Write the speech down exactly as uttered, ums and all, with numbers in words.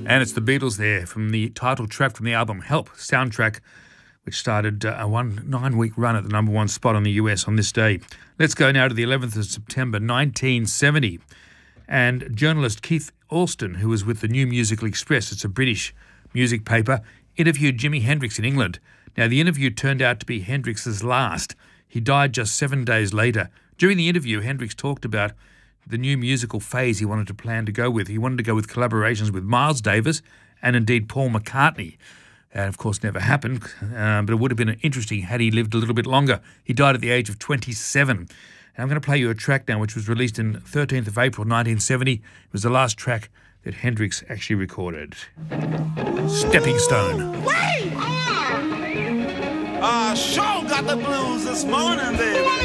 And it's the Beatles there from the title track from the album Help soundtrack, which started uh, a one nine-week run at the number one spot in the U S on this day. Let's go now to the eleventh of September, nineteen seventy. And journalist Keith Alston, who was with the New Musical Express, it's a British music paper, interviewed Jimi Hendrix in England. Now, the interview turned out to be Hendrix's last. He died just seven days later. During the interview, Hendrix talked about the new musical phase he wanted to plan to go with. He wanted to go with collaborations with Miles Davis and indeed Paul McCartney. That, of course, never happened, uh, but it would have been interesting had he lived a little bit longer. He died at the age of twenty-seven. And I'm going to play you a track now which was released on thirteenth of April nineteen seventy. It was the last track that Hendrix actually recorded. Stepping Stone. Wait! I sure got the blues this morning, baby.